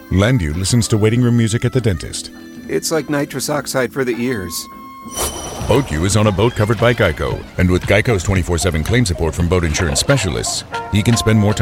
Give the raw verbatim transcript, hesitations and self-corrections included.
Landu listens to waiting room music at the dentist. It's like nitrous oxide for the ears. BoatU is on a boat covered by Geico. And with Geico's twenty-four seven claim support from boat insurance specialists, he can spend more time